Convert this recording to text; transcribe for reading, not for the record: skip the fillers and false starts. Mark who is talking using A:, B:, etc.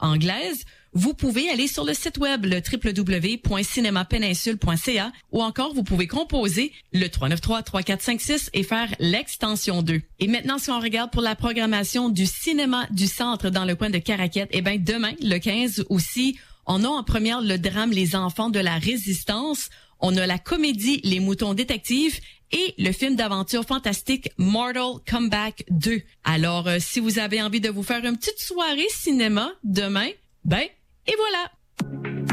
A: anglaise, vous pouvez aller sur le site web, le www.cinemapeninsule.ca, ou encore vous pouvez composer le 393-3456 et faire l'extension 2. Et maintenant, si on regarde pour la programmation du cinéma du centre dans le coin de Caraquette, eh bien, demain, le 15 aussi, on a en première le drame Les Enfants de la Résistance. On a la comédie Les Moutons Détectives et le film d'aventure fantastique Mortal Kombat 2. Alors, si vous avez envie de vous faire une petite soirée cinéma demain, ben, et voilà!